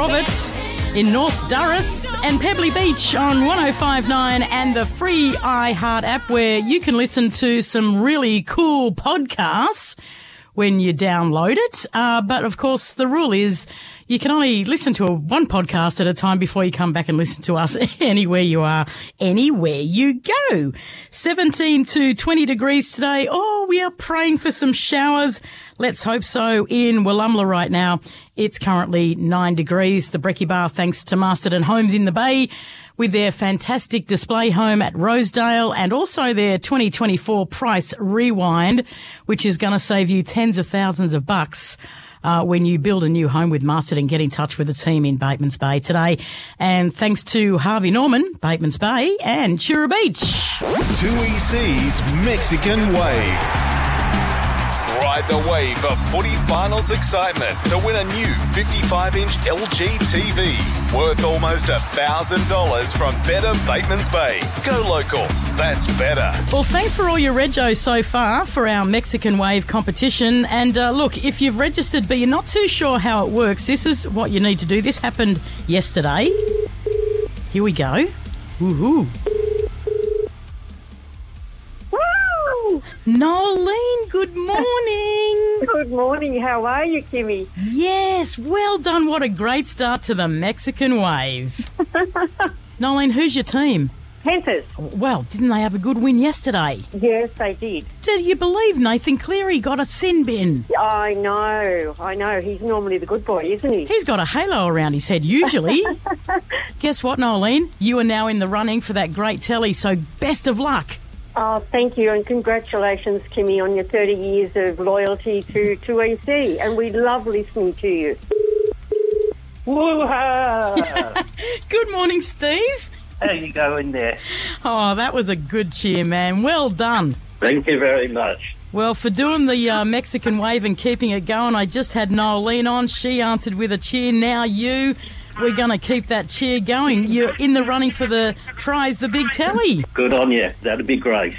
Roberts in North Durras and Pebbly Beach on 105.9 and the free iHeart app where you can listen to some really cool podcasts when you download it. But, of course, the rule is you can only listen to one podcast at a time before you come back and listen to us anywhere you are, anywhere you go. 17 to 20 degrees today. Oh, we are praying for some showers. Let's hope so. In Wollumla right now, it's currently 9 degrees. The Breckie Bar, thanks to Masterton Homes in the Bay, with their fantastic display home at Rosedale and also their 2024 price rewind, which is going to save you tens of thousands of bucks when you build a new home with Masterton. Get in touch with the team in Batemans Bay today. And thanks to Harvey Norman, Batemans Bay and Chura Beach. 2EC's Mexican Wave. Ride the wave of footy finals excitement to win a new 55-inch LG TV worth almost $1,000 from Better Batemans Bay. Go local. That's better. Well, thanks for all your regos so far for our Mexican Wave competition. And look, if you've registered but you're not too sure how it works, this is what you need to do. This happened yesterday. Here we go. Woohoo. Nolene, good morning. Good morning. How are you, Kimmy? Yes, well done. What a great start to the Mexican Wave. Nolene, who's your team? Panthers. Well, didn't they have a good win yesterday? Yes, they did. Did you believe Nathan Cleary got a sin bin? I know. He's normally the good boy, isn't he? He's got a halo around his head usually. Guess what, Nolene? You are now in the running for that great telly, so best of luck. Oh, thank you, and congratulations, Kimmy, on your 30 years of loyalty to 2EC, and we love listening to you. Woo-ha! Good morning, Steve. How you going there? Oh, that was a good cheer, man. Well done. Thank you very much. Well, for doing the Mexican Wave and keeping it going, I just had Nolene on. She answered with a cheer. Now you. We're going to keep that cheer going. You're in the running for the prize, the big telly. Good on you. That'd be great.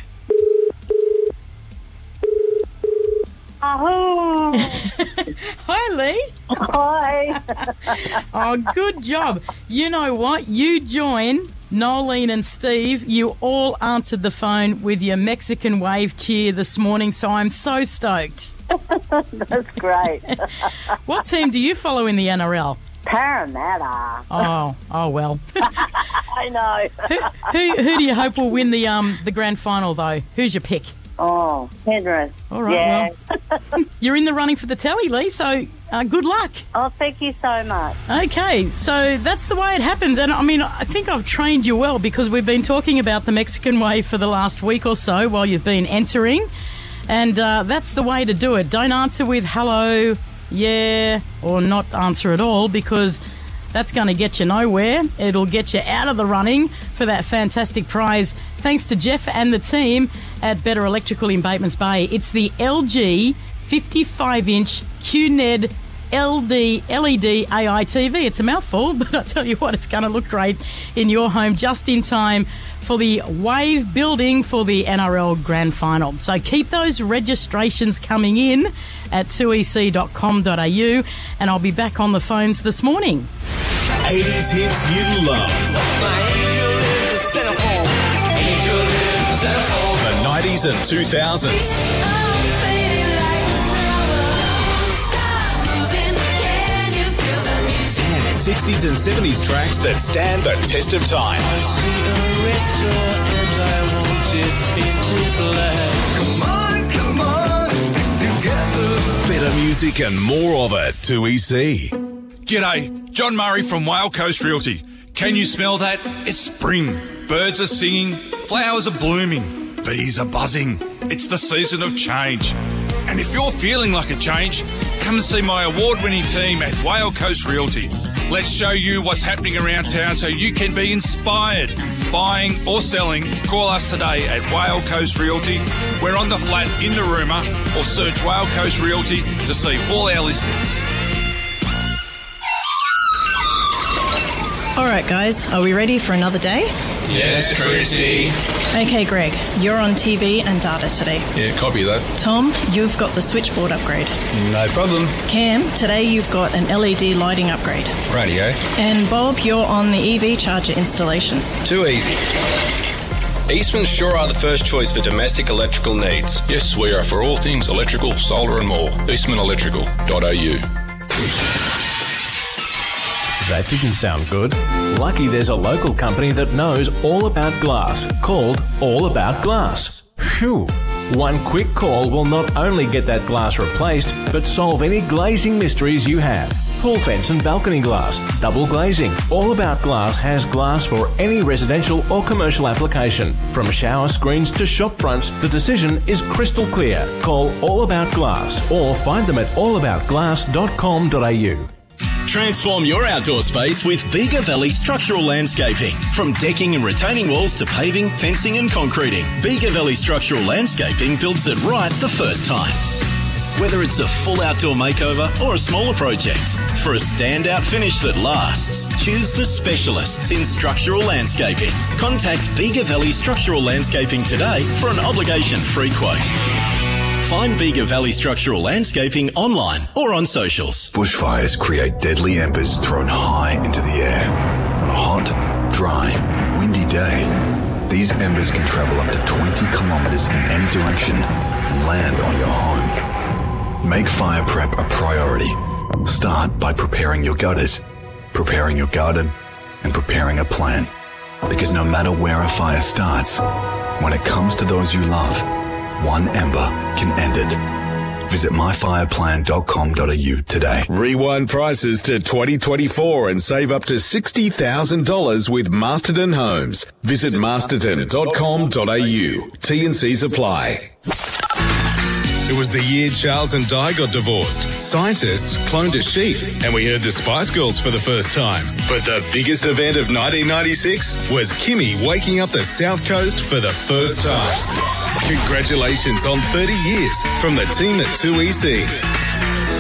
Oh. Hi, Lee. Hi. Oh, good job. You know what? You join Nolene and Steve. You all answered the phone with your Mexican Wave cheer this morning, so I'm so stoked. That's great. What team do you follow in the NRL? Parramatta. Oh well. I know. Who do you hope will win the grand final, though? Who's your pick? Oh, Penrith. All right, yeah. Well, you're in the running for the telly, Lee, so good luck. Oh, thank you so much. Okay, so that's the way it happens. And, I mean, I think I've trained you well because we've been talking about the Mexican Wave for the last week or so while you've been entering. And that's the way to do it. Don't answer with hello, yeah, or not answer at all, because that's going to get you nowhere. It'll get you out of the running for that fantastic prize. Thanks to Jeff and the team at Better Electrical in Batemans Bay. It's the LG 55-inch QNED LED AI TV. It's a mouthful, but I tell you what, it's going to look great in your home just in time for the Wave building for the NRL Grand Final. So keep those registrations coming in at 2ec.com.au, and I'll be back on the phones this morning. 80s hits you love. My angel is the cell phone. Angel is the cell phone. The 90s and 2000s. 60s and 70s tracks that stand the test of time. I see a red door and I want it painted black. Come on, stick together. Better music and more of it. 2EC. G'day, John Murray from Whale Coast Realty. Can you smell that? It's spring. Birds are singing, flowers are blooming, bees are buzzing. It's the season of change. And if you're feeling like a change, come and see my award-winning team at Whale Coast Realty. Let's show you what's happening around town so you can be inspired. Buying or selling, call us today at Whale Coast Realty. We're on the flat in Narooma, or search Whale Coast Realty to see all our listings. All right, guys, are we ready for another day? Yes, Christy. Okay, Greg, you're on TV and data today. Yeah, copy that. Tom, you've got the switchboard upgrade. No problem. Cam, today you've got an LED lighting upgrade. Radio. And Bob, you're on the EV charger installation. Too easy. Eastman's sure are the first choice for domestic electrical needs. Yes, we are for all things electrical, solar and more. eastmanelectrical.au. That didn't sound good. Lucky there's a local company that knows all about glass, called All About Glass. Phew. One quick call will not only get that glass replaced, but solve any glazing mysteries you have. Pool fence and balcony glass, double glazing. All About Glass has glass for any residential or commercial application. From shower screens to shop fronts, the decision is crystal clear. Call All About Glass or find them at allaboutglass.com.au. Transform your outdoor space with Bega Valley Structural Landscaping. From decking and retaining walls to paving, fencing and concreting, Bega Valley Structural Landscaping builds it right the first time. Whether it's a full outdoor makeover or a smaller project, for a standout finish that lasts, choose the specialists in structural landscaping. Contact Bega Valley Structural Landscaping today for an obligation-free quote. Find Bega Valley Structural Landscaping online or on socials. Bushfires create deadly embers thrown high into the air. On a hot, dry, and windy day, these embers can travel up to 20 kilometres in any direction and land on your home. Make fire prep a priority. Start by preparing your gutters, preparing your garden, and preparing a plan. Because no matter where a fire starts, when it comes to those you love, one ember can end it. Visit myfireplan.com.au today. Rewind prices to 2024 and save up to $60,000 with Masterton Homes. Visit masterton.com.au. T&Cs apply. It was the year Charles and Di got divorced. Scientists cloned a sheep, and we heard the Spice Girls for the first time. But the biggest event of 1996 was Kimmy waking up the South Coast for the first time. Congratulations on 30 years from the team at 2EC.